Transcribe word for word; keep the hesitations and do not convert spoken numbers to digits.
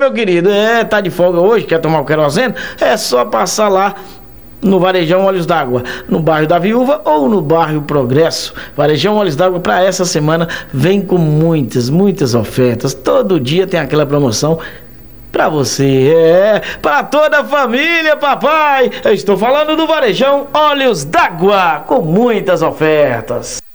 meu querido? É, tá de folga hoje, quer tomar o querosene? É só passar lá no Varejão Olhos d'Água, no bairro da Viúva ou no bairro Progresso. Varejão Olhos d'Água para essa semana vem com muitas, muitas ofertas. Todo dia tem aquela promoção para você, é, para toda a família, papai. Eu estou falando do Varejão Olhos d'Água, com muitas ofertas.